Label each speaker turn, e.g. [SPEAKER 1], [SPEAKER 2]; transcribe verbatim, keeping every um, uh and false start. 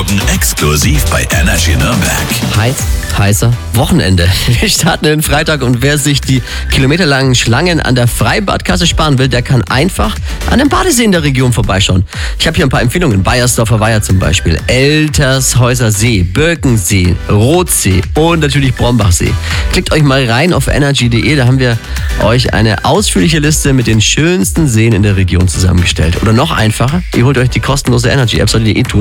[SPEAKER 1] Morgen exklusiv bei Energy Nürnberg.
[SPEAKER 2] Heiß, heißer Wochenende. Wir starten den Freitag und wer sich die kilometerlangen Schlangen an der Freibadkasse sparen will, der kann einfach an dem Badesee in der Region vorbeischauen. Ich habe hier ein paar Empfehlungen. Bayersdorfer Weiher zum Beispiel, Eltershäuser See, Birkensee, Rothsee und natürlich Brombachsee. Klickt euch mal rein auf energy punkt de, da haben wir euch eine ausführliche Liste mit den schönsten Seen in der Region zusammengestellt. Oder noch einfacher, ihr holt euch die kostenlose Energy-App, solltet ihr eh tun.